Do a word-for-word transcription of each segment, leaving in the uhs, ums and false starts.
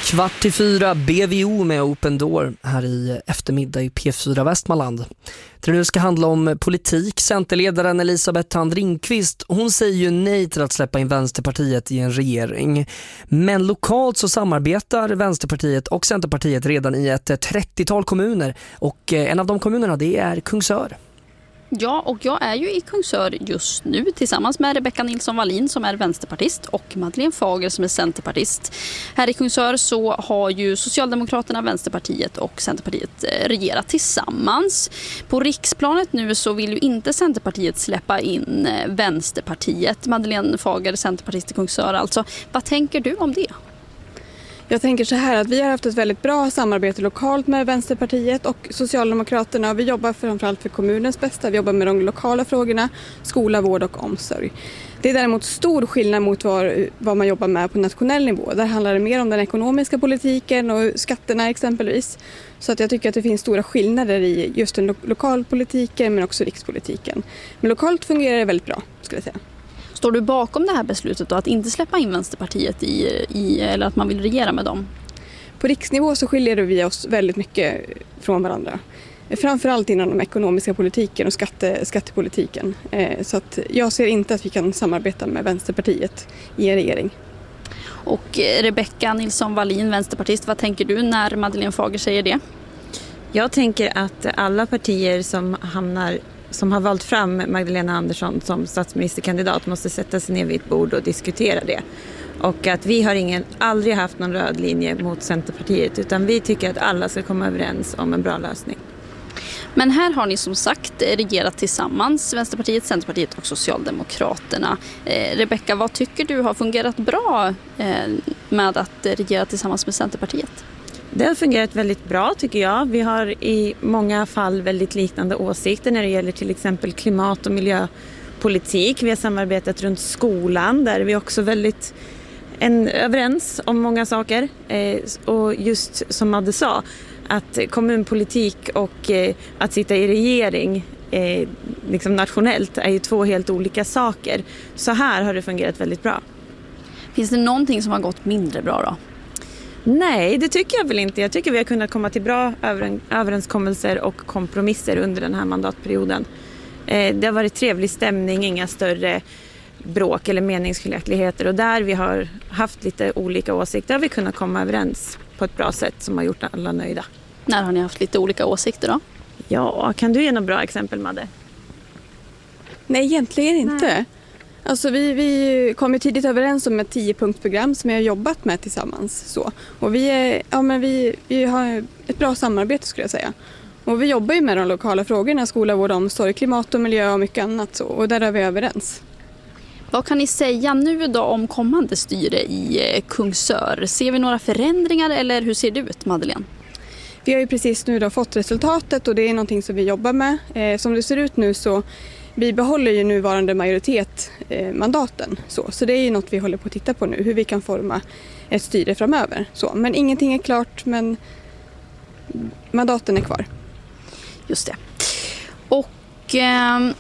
Kvart till fyra, B V O med Open Door här i eftermiddag i P fyra Västmanland. Det nu ska handla om politik. Centerledaren Elisabeth Thand Ringqvist, hon säger ju nej till att släppa in Vänsterpartiet i en regering. Men lokalt så samarbetar Vänsterpartiet och Centerpartiet redan i ett trettiotal kommuner. Och en av de kommunerna, det är Kungsör. Ja, och jag är ju i Kungsör just nu tillsammans med Rebecka Nilsson Wallin som är vänsterpartist och Madeleine Fager som är centerpartist. Här i Kungsör så har ju Socialdemokraterna, Vänsterpartiet och Centerpartiet regerat tillsammans. På riksplanet nu så vill ju inte Centerpartiet släppa in Vänsterpartiet. Madeleine Fager, centerpartist i Kungsör alltså. Vad tänker du om det? Jag tänker så här att vi har haft ett väldigt bra samarbete lokalt med Vänsterpartiet och Socialdemokraterna. Vi jobbar framförallt för kommunens bästa. Vi jobbar med de lokala frågorna, skola, vård och omsorg. Det är däremot stor skillnad mot vad, vad man jobbar med på nationell nivå. Där handlar det mer om den ekonomiska politiken och skatterna exempelvis. Så att jag tycker att det finns stora skillnader i just den lo- lokalpolitiken men också rikspolitiken. Men lokalt fungerar det väldigt bra, skulle jag säga. Står du bakom det här beslutet då, att inte släppa in Vänsterpartiet i, i, eller att man vill regera med dem? På riksnivå så skiljer vi oss väldigt mycket från varandra. Framförallt inom den ekonomiska politiken och skatte, skattepolitiken. Så att jag ser inte att vi kan samarbeta med Vänsterpartiet i en regering. Och Rebecka Nilsson Wallin, vänsterpartist, vad tänker du när Madeleine Fager säger det? Jag tänker att alla partier som hamnar som har valt fram Magdalena Andersson som statsministerkandidat måste sätta sig ner vid ett bord och diskutera det. Och att vi har ingen, aldrig haft någon röd linje mot Centerpartiet, utan vi tycker att alla ska komma överens om en bra lösning. Men här har ni som sagt regerat tillsammans, Vänsterpartiet, Centerpartiet och Socialdemokraterna. Eh, Rebecka, vad tycker du har fungerat bra eh, med att regera tillsammans med Centerpartiet? Det har fungerat väldigt bra tycker jag. Vi har i många fall väldigt liknande åsikter när det gäller till exempel klimat- och miljöpolitik. Vi har samarbetat runt skolan där vi också väldigt en, överens om många saker. Eh, och just som Madde sa, att kommunpolitik och eh, att sitta i regering eh, liksom nationellt är ju två helt olika saker. Så här har det fungerat väldigt bra. Finns det någonting som har gått mindre bra då? Nej, det tycker jag väl inte. Jag tycker vi har kunnat komma till bra överenskommelser och kompromisser under den här mandatperioden. Det har varit trevlig stämning, inga större bråk eller meningsskiljaktigheter. Och där vi har haft lite olika åsikter har vi kunnat komma överens på ett bra sätt som har gjort alla nöjda. När har ni haft lite olika åsikter då? Ja, kan du ge några bra exempel, Madde? Nej, egentligen inte. Nej. Alltså vi, vi kom ju tidigt överens om ett tio-punktsprogram som vi har jobbat med tillsammans. Så. Och vi, är, ja, men vi, vi har ett bra samarbete skulle jag säga. Och vi jobbar ju med de lokala frågorna, skola, vård, omsorg, klimat och miljö och mycket annat. Så. Och där är vi överens. Vad kan ni säga nu då om kommande styre i Kungsör? Ser vi några förändringar eller hur ser det ut, Madeleine? Vi har ju precis nu då fått resultatet och det är någonting som vi jobbar med. Eh, som det ser ut nu så vi behåller ju nuvarande majoritet eh, mandaten. Så. så det är ju något vi håller på att titta på nu, hur vi kan forma ett styre framöver. Så. Men ingenting är klart, men mandaten är kvar. Just det. Och eh,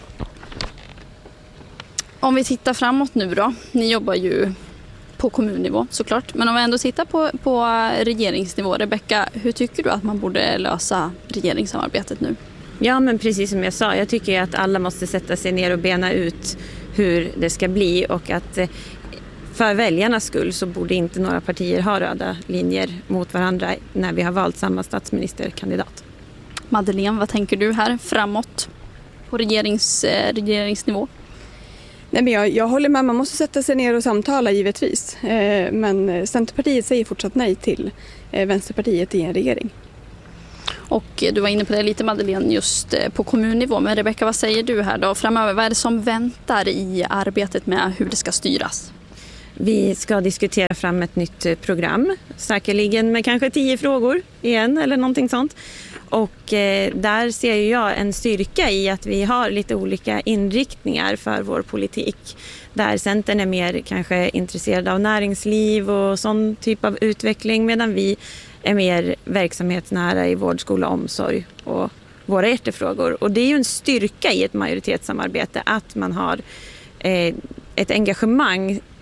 om vi tittar framåt nu då. Ni jobbar ju på kommunnivå såklart. Men om vi ändå tittar på, på regeringsnivå. Rebecka, hur tycker du att man borde lösa regeringssamarbetet nu? Ja, men precis som jag sa, jag tycker att alla måste sätta sig ner och bena ut hur det ska bli och att för väljarnas skull så borde inte några partier ha röda linjer mot varandra när vi har valt samma statsministerkandidat. Madeleine, vad tänker du här framåt på regerings, eh, regeringsnivå? Nej, men jag, jag håller med, man måste sätta sig ner och samtala givetvis. Eh, men Centerpartiet säger fortsatt nej till eh, Vänsterpartiet i en regering. Och du var inne på det lite, Madeleine, just på kommunnivå. Men Rebecka, vad säger du här då framöver? Vad är det som väntar i arbetet med hur det ska styras? Vi ska diskutera fram ett nytt program, säkerligen med kanske tio frågor igen eller någonting sånt. Och eh, där ser jag en styrka i att vi har lite olika inriktningar för vår politik. Där Centern är mer kanske intresserad av näringsliv och sån typ av utveckling, medan vi är mer verksamhetsnära i vård, skola och omsorg och våra hjärtefrågor. Och det är ju en styrka i ett majoritetssamarbete att man har eh, ett engagemang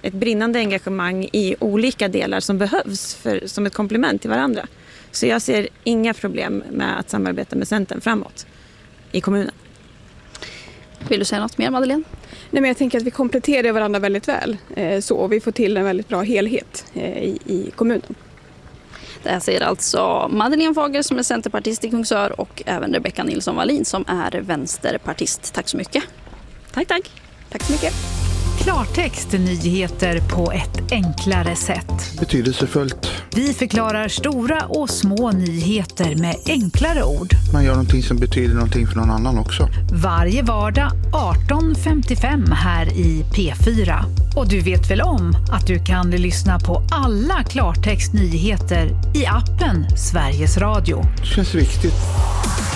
ett brinnande engagemang i olika delar som behövs för, som ett komplement till varandra. Så jag ser inga problem med att samarbeta med Centern framåt i kommunen. Vill du säga något mer, Madeleine? Nej, men jag tänker att vi kompletterar varandra väldigt väl. Eh, så och vi får till en väldigt bra helhet eh, i, i kommunen. Det här säger alltså Madeleine Fager som är centerpartist i Kungsör och även Rebecka Nilsson Wallin som är vänsterpartist. Tack så mycket. Tack, tack. Tack så mycket. Klartext, nyheter på ett enklare sätt. Betydelsefullt. Vi förklarar stora och små nyheter med enklare ord. Man gör någonting som betyder någonting för någon annan också. Varje vardag arton femtiofem här i P fyra. Och du vet väl om att du kan lyssna på alla Klartext nyheter i appen Sveriges Radio. Det känns viktigt.